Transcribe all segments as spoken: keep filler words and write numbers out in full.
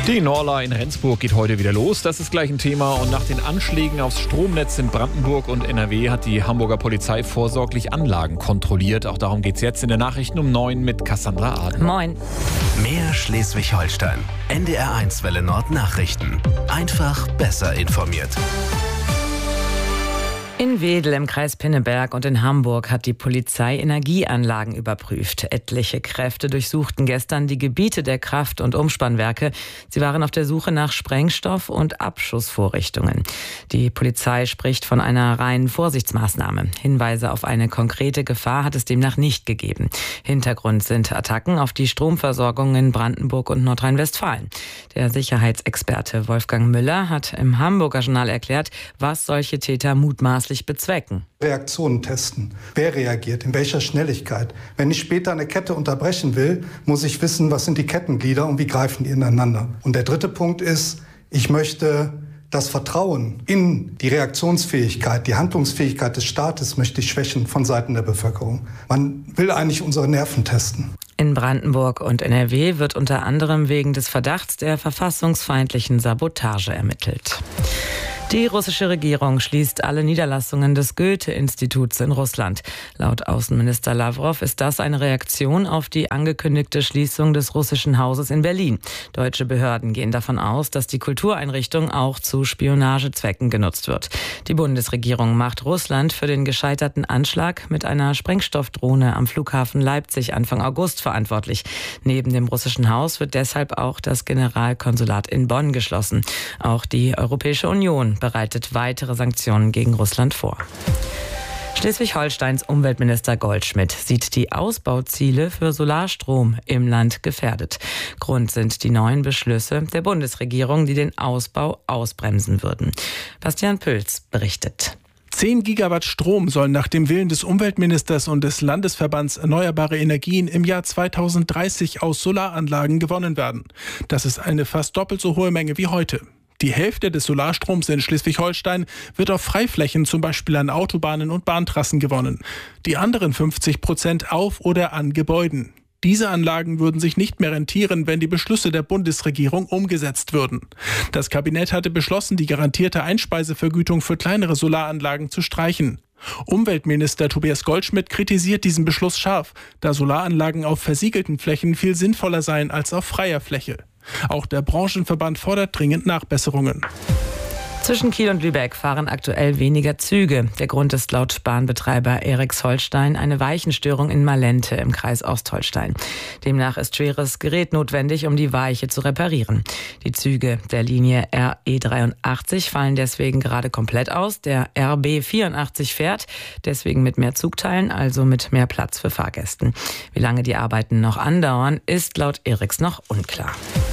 Die Norla in Rendsburg geht heute wieder los. Das ist gleich ein Thema. Und nach den Anschlägen aufs Stromnetz in Brandenburg und N R W hat die Hamburger Polizei vorsorglich Anlagen kontrolliert. Auch darum geht es jetzt in den Nachrichten um neun mit Cassandra Aden. Moin. Mehr Schleswig-Holstein. N D R eins Welle Nord Nachrichten. Einfach besser informiert. In Wedel im Kreis Pinneberg und in Hamburg hat die Polizei Energieanlagen überprüft. Etliche Kräfte durchsuchten gestern die Gebiete der Kraft- und Umspannwerke. Sie waren auf der Suche nach Sprengstoff und Abschussvorrichtungen. Die Polizei spricht von einer reinen Vorsichtsmaßnahme. Hinweise auf eine konkrete Gefahr hat es demnach nicht gegeben. Hintergrund sind Attacken auf die Stromversorgung in Brandenburg und Nordrhein-Westfalen. Der Sicherheitsexperte Wolfgang Müller hat im Hamburger Journal erklärt, was solche Täter mutmaßlich bezwecken. Reaktionen testen. Wer reagiert? In welcher Schnelligkeit? Wenn ich später eine Kette unterbrechen will, muss ich wissen, was sind die Kettenglieder und wie greifen die ineinander. Und der dritte Punkt ist, ich möchte das Vertrauen in die Reaktionsfähigkeit, die Handlungsfähigkeit des Staates möchte ich schwächen von Seiten der Bevölkerung. Man will eigentlich unsere Nerven testen. In Brandenburg und N R W wird unter anderem wegen des Verdachts der verfassungsfeindlichen Sabotage ermittelt. Die russische Regierung schließt alle Niederlassungen des Goethe-Instituts in Russland. Laut Außenminister Lavrov ist das eine Reaktion auf die angekündigte Schließung des russischen Hauses in Berlin. Deutsche Behörden gehen davon aus, dass die Kultureinrichtung auch zu Spionagezwecken genutzt wird. Die Bundesregierung macht Russland für den gescheiterten Anschlag mit einer Sprengstoffdrohne am Flughafen Leipzig Anfang August verantwortlich. Neben dem russischen Haus wird deshalb auch das Generalkonsulat in Bonn geschlossen. Auch die Europäische Union bereitet weitere Sanktionen gegen Russland vor. Schleswig-Holsteins Umweltminister Goldschmidt sieht die Ausbauziele für Solarstrom im Land gefährdet. Grund sind die neuen Beschlüsse der Bundesregierung, die den Ausbau ausbremsen würden. Bastian Pülz berichtet. zehn Gigawatt Strom sollen nach dem Willen des Umweltministers und des Landesverbands Erneuerbare Energien im Jahr zweitausenddreißig aus Solaranlagen gewonnen werden. Das ist eine fast doppelt so hohe Menge wie heute. Die Hälfte des Solarstroms in Schleswig-Holstein wird auf Freiflächen, zum Beispiel an Autobahnen und Bahntrassen gewonnen. Die anderen fünfzig Prozent auf oder an Gebäuden. Diese Anlagen würden sich nicht mehr rentieren, wenn die Beschlüsse der Bundesregierung umgesetzt würden. Das Kabinett hatte beschlossen, die garantierte Einspeisevergütung für kleinere Solaranlagen zu streichen. Umweltminister Tobias Goldschmidt kritisiert diesen Beschluss scharf, da Solaranlagen auf versiegelten Flächen viel sinnvoller seien als auf freier Fläche. Auch der Branchenverband fordert dringend Nachbesserungen. Zwischen Kiel und Lübeck fahren aktuell weniger Züge. Der Grund ist laut Bahnbetreiber Erichs-Holstein eine Weichenstörung in Malente im Kreis Ostholstein. Demnach ist schweres Gerät notwendig, um die Weiche zu reparieren. Die Züge der Linie R E dreiundachtzig fallen deswegen gerade komplett aus. Der R B vierundachtzig fährt, deswegen mit mehr Zugteilen, also mit mehr Platz für Fahrgästen. Wie lange die Arbeiten noch andauern, ist laut Erichs noch unklar.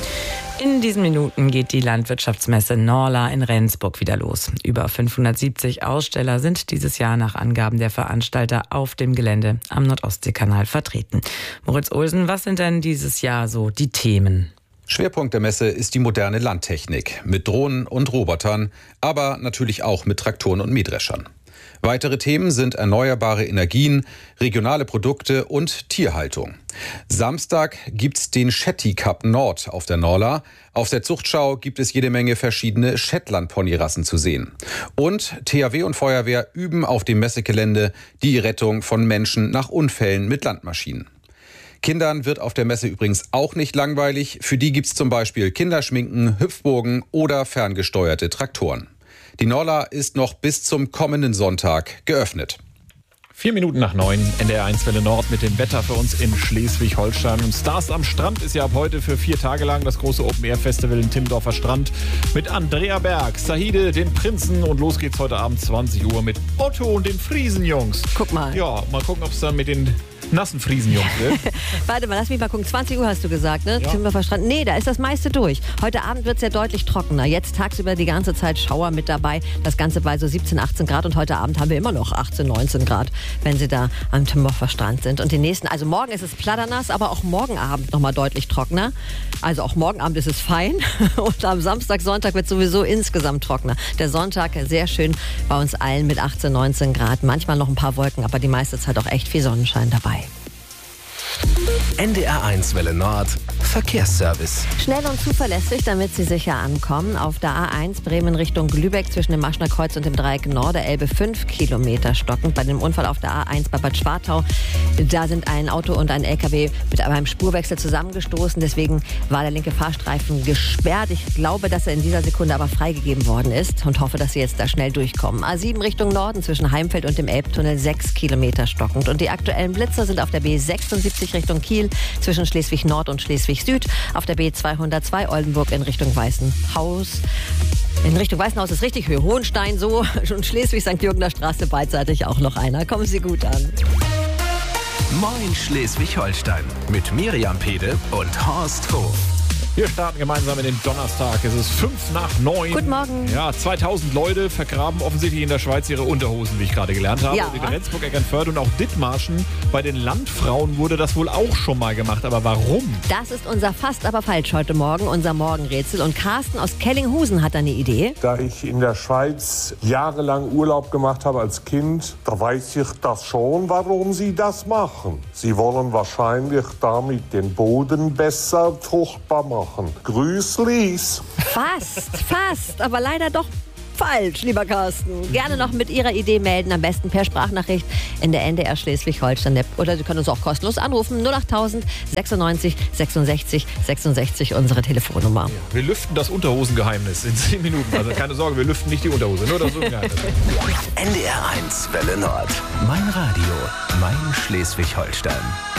In diesen Minuten geht die Landwirtschaftsmesse Norla in Rendsburg wieder los. Über fünfhundertsiebzig Aussteller sind dieses Jahr nach Angaben der Veranstalter auf dem Gelände am Nordostseekanal vertreten. Moritz Olsen, was sind denn dieses Jahr so die Themen? Schwerpunkt der Messe ist die moderne Landtechnik mit Drohnen und Robotern, aber natürlich auch mit Traktoren und Mähdreschern. Weitere Themen sind erneuerbare Energien, regionale Produkte und Tierhaltung. Samstag gibt's den Shetty Cup Nord auf der Norla. Auf der Zuchtschau gibt es jede Menge verschiedene Shetland-Ponyrassen zu sehen. Und T H W und Feuerwehr üben auf dem Messegelände die Rettung von Menschen nach Unfällen mit Landmaschinen. Kindern wird auf der Messe übrigens auch nicht langweilig. Für die gibt's zum Beispiel Kinderschminken, Hüpfburgen oder ferngesteuerte Traktoren. Die Norla ist noch bis zum kommenden Sonntag geöffnet. Vier Minuten nach neun, N D R eins Welle Nord mit dem Wetter für uns in Schleswig-Holstein. Und Stars am Strand ist ja ab heute für vier Tage lang das große Open-Air-Festival im Timmendorfer Strand mit Andrea Berg, Sahide, den Prinzen und los geht's heute Abend zwanzig Uhr mit Otto und den Friesenjungs. Guck mal. Ja, mal gucken, ob es dann mit den nassen Friesenjungs wird. Warte mal, lass mich mal gucken. zwanzig Uhr hast du gesagt, ne? Ja. Timmendorfer Strand. Nee, da ist das meiste durch. Heute Abend wird es ja deutlich trockener. Jetzt tagsüber die ganze Zeit Schauer mit dabei. Das Ganze bei so siebzehn, achtzehn Grad. Und heute Abend haben wir immer noch achtzehn, neunzehn Grad, wenn Sie da am Timmendorfer Strand sind. Und die nächsten, also morgen ist es platternass, aber auch morgen Abend nochmal deutlich trockener. Also auch morgen Abend ist es fein. Und am Samstag, Sonntag wird sowieso insgesamt trockener. Der Sonntag sehr schön bei uns allen mit achtzehn, neunzehn Grad. Manchmal noch ein paar Wolken, aber die meiste Zeit auch echt viel Sonnenschein dabei. N D R eins Welle Nord Verkehrsservice. Schnell und zuverlässig, damit Sie sicher ankommen. Auf der A eins Bremen Richtung Lübeck zwischen dem Maschner Kreuz und dem Dreieck Nord der Elbe fünf Kilometer stockend. Bei dem Unfall auf der A eins bei Bad Schwartau, da sind ein Auto und ein L K W mit einem Spurwechsel zusammengestoßen. Deswegen war der linke Fahrstreifen gesperrt. Ich glaube, dass er in dieser Sekunde aber freigegeben worden ist und hoffe, dass Sie jetzt da schnell durchkommen. A sieben Richtung Norden zwischen Heimfeld und dem Elbtunnel sechs Kilometer stockend. Und die aktuellen Blitzer sind auf der B sechsundsiebzig Richtung Kiel zwischen Schleswig Nord und Schleswig Süd, auf der B zweihundertzwei Oldenburg in Richtung Weißenhaus. In Richtung Weißenhaus ist richtig Höhe Hohenstein so und Schleswig Sankt Jürgener Straße beidseitig auch noch einer. Kommen Sie gut an. Moin Schleswig-Holstein mit Miriam Pede und Horst Hof. Wir starten gemeinsam in den Donnerstag. Es ist fünf nach neun. Guten Morgen. Ja, zweitausend Leute vergraben offensichtlich in der Schweiz ihre Unterhosen, wie ich gerade gelernt habe. Ja. Und in Rendsburg, Eckernförde und auch Dithmarschen. Bei den Landfrauen wurde das wohl auch schon mal gemacht. Aber warum? Das ist unser Fast aber falsch heute Morgen, unser Morgenrätsel. Und Carsten aus Kellinghusen hat da eine Idee. Da ich in der Schweiz jahrelang Urlaub gemacht habe als Kind, da weiß ich das schon, warum sie das machen. Sie wollen wahrscheinlich damit den Boden besser fruchtbar machen. Grüß Lies. Fast, fast, aber leider doch falsch, lieber Carsten. Gerne noch mit Ihrer Idee melden, am besten per Sprachnachricht in der N D R Schleswig-Holstein-App. Oder Sie können uns auch kostenlos anrufen, null achttausend sechsundneunzig sechsundsechzig sechsundsechzig, unsere Telefonnummer. Wir lüften das Unterhosengeheimnis in zehn Minuten. Also keine Sorge, wir lüften nicht die Unterhose, nur das Geheimnis. N D R eins Welle Nord. Mein Radio, mein Schleswig-Holstein.